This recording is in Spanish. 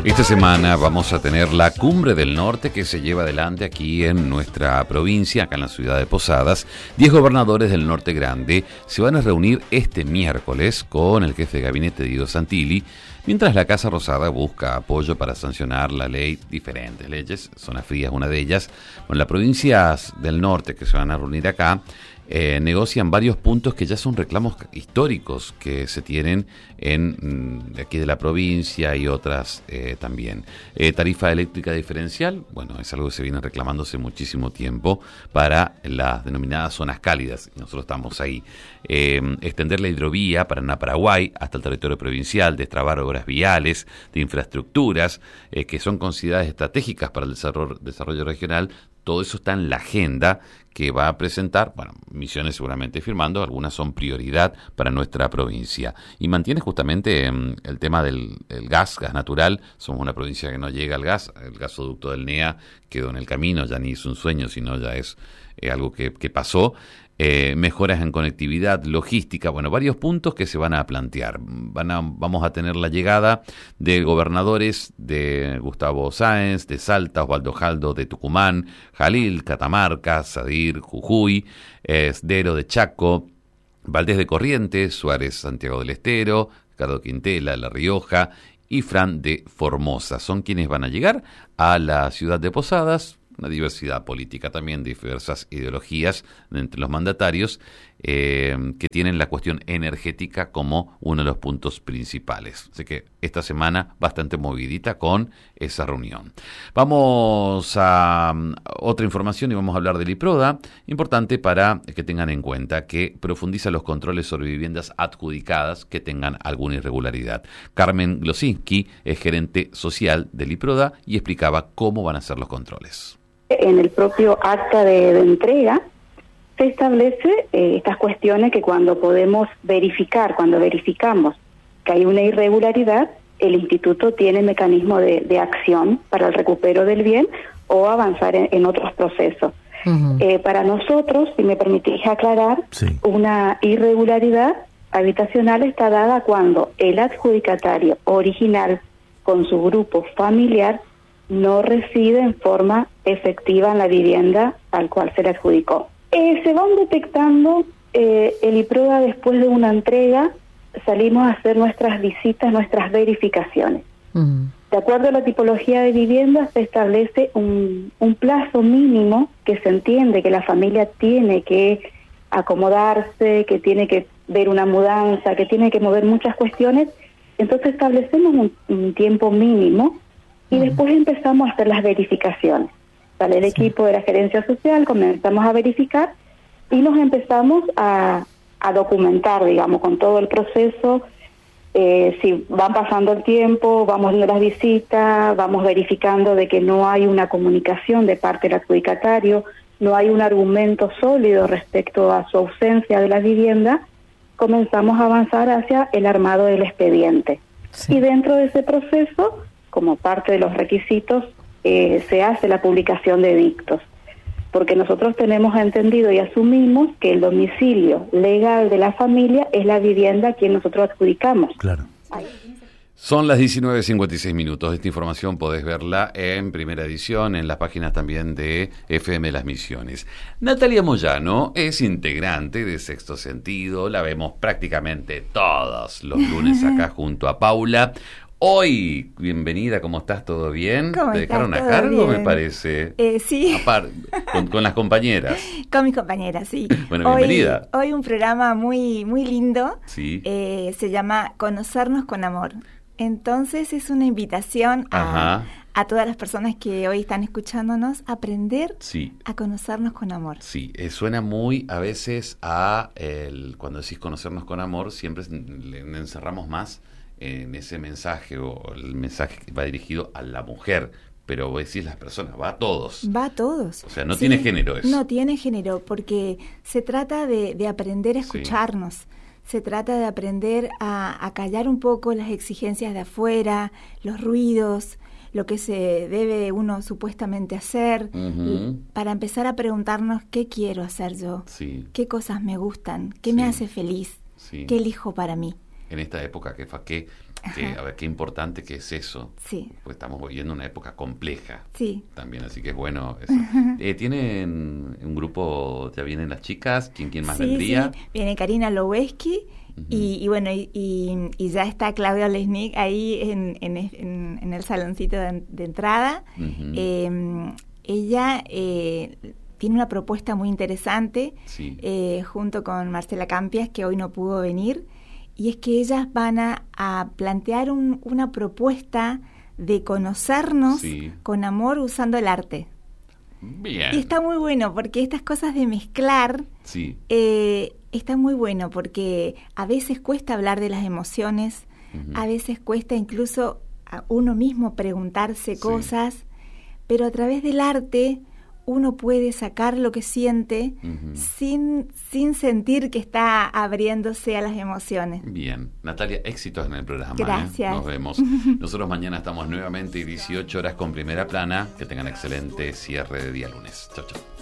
Esta semana vamos a tener la Cumbre del Norte que se lleva adelante aquí en nuestra provincia, acá en la ciudad de Posadas. 10 gobernadores del Norte Grande se van a reunir este miércoles con el jefe de gabinete Diego Santilli, mientras la Casa Rosada busca apoyo para sancionar la ley, diferentes leyes, Zona Fría es una de ellas. Bueno, las provincias del norte que se van a reunir acá negocian varios puntos que ya son reclamos históricos que se tienen de aquí de la provincia y otras también. Tarifa eléctrica diferencial, bueno, es algo que se viene reclamando hace muchísimo tiempo para las denominadas zonas cálidas, y nosotros estamos ahí. Extender la hidrovía Paraná-Paraguay hasta el territorio provincial, destrabar obras viales, de infraestructuras que son consideradas estratégicas para el desarrollo regional. Todo eso está en la agenda que va a presentar, bueno, Misiones seguramente firmando, algunas son prioridad para nuestra provincia. Y mantiene justamente el tema del gas natural. Somos una provincia que no llega al gas, el gasoducto del NEA quedó en el camino, ya ni es un sueño, sino ya es algo que pasó. Mejoras en conectividad, logística, bueno, varios puntos que se van a plantear. Vamos a tener la llegada de gobernadores de Gustavo Sáenz, de Salta, Osvaldo Jaldo de Tucumán, Jalil, Catamarca, Sadir, Jujuy, Esdero de Chaco, Valdés de Corrientes, Suárez, Santiago del Estero, Ricardo Quintela, La Rioja y Fran de Formosa. Son quienes van a llegar a la ciudad de Posadas. Una diversidad política también, diversas ideologías entre los mandatarios que tienen la cuestión energética como uno de los puntos principales. Así que esta semana bastante movidita con esa reunión. Vamos a otra información y vamos a hablar del IPRODA, importante para que tengan en cuenta que profundiza los controles sobre viviendas adjudicadas que tengan alguna irregularidad. Carmen Glosinski es gerente social del IPRODA y explicaba cómo van a ser los controles. En el propio acta de entrega se establece estas cuestiones que cuando verificamos que hay una irregularidad, el instituto tiene mecanismo de acción para el recupero del bien o avanzar en otros procesos. Uh-huh. Para nosotros, si me permitís aclarar, sí, una irregularidad habitacional está dada cuando el adjudicatario original con su grupo familiar no reside en forma efectiva en la vivienda al cual se le adjudicó. Se van detectando el IPRODA después de una entrega, salimos a hacer nuestras visitas, nuestras verificaciones. Uh-huh. De acuerdo a la tipología de vivienda se establece un plazo mínimo que se entiende que la familia tiene que acomodarse, que tiene que ver una mudanza, que tiene que mover muchas cuestiones. Entonces establecemos un tiempo mínimo y después empezamos a hacer las verificaciones. Sale el equipo de la gerencia social, comenzamos a verificar y nos empezamos a documentar, digamos, con todo el proceso. Si van pasando el tiempo, vamos viendo las visitas, vamos verificando de que no hay una comunicación de parte del adjudicatario, no hay un argumento sólido respecto a su ausencia de la vivienda, comenzamos a avanzar hacia el armado del expediente. Sí. Y dentro de ese proceso, como parte de los requisitos, se hace la publicación de edictos, porque nosotros tenemos entendido y asumimos que el domicilio legal de la familia es la vivienda a quien nosotros adjudicamos. Claro. Ahí. Son las 19:56. Esta información podés verla en primera edición, en las páginas también de FM Las Misiones. Natalia Moyano es integrante de Sexto Sentido, la vemos prácticamente todos los lunes acá junto a Paula. Hoy, bienvenida, ¿cómo estás? ¿Todo bien? ¿Te dejaron a cargo, bien? Me parece? Sí. Con las compañeras. Con mis compañeras, sí. Bueno, bienvenida. Hoy un programa muy, muy lindo. Sí. Se llama Conocernos con Amor. Entonces es una invitación a todas las personas que hoy están escuchándonos a aprender a conocernos con amor. Sí, suena muy a veces cuando decís conocernos con amor, siempre le encerramos más en ese mensaje, o el mensaje que va dirigido a la mujer, pero vos decís las personas, va a todos. Va a todos. O sea, no tiene género eso. No tiene género, porque se trata de aprender a escucharnos. Sí. Se trata de aprender a callar un poco las exigencias de afuera, los ruidos, lo que se debe uno supuestamente hacer, para empezar a preguntarnos qué quiero hacer yo, qué cosas me gustan, qué me hace feliz, qué elijo para mí. En esta época que A ver, qué importante que es eso. Sí. Pues estamos viviendo una época compleja. Sí. También, así que es bueno eso. ¿Tienen un grupo, ya vienen las chicas? ¿Quién más vendría? Sí, viene Karina Loweski y bueno, y ya está Claudia Lesnick ahí en el saloncito de entrada. Ella tiene una propuesta muy interesante, junto con Marcela Campias, que hoy no pudo venir, y es que ellas van a plantear una propuesta de conocernos con amor usando el arte. Bien. Y está muy bueno, porque estas cosas de mezclar, está muy bueno, porque a veces cuesta hablar de las emociones, a veces cuesta incluso a uno mismo preguntarse cosas, pero a través del arte uno puede sacar lo que siente sin sentir que está abriéndose a las emociones. Bien. Natalia, éxitos en el programa. Gracias. Nos vemos. Nosotros mañana estamos nuevamente 18 horas con Primera Plana. Que tengan excelente cierre de día lunes. Chau, chau.